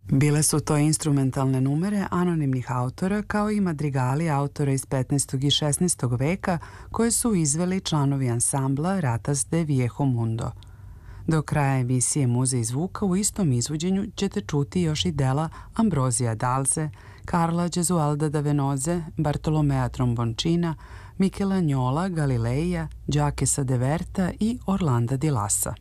Bile su to instrumentalne numere anonimnih autora kao i madrigali autora iz 15. i 16. veka koje su izveli članovi ansambla Ratas de Viejo Mundo. Do kraja emisije Muzej zvuka u istom izvođenju ćete čuti još i dela Ambrosija Dalze, Karla Gesualda da Venoze, Bartolomea Tromboncina, Michela Njola Galileija, Đakesa de Verta i Orlanda di Lassa.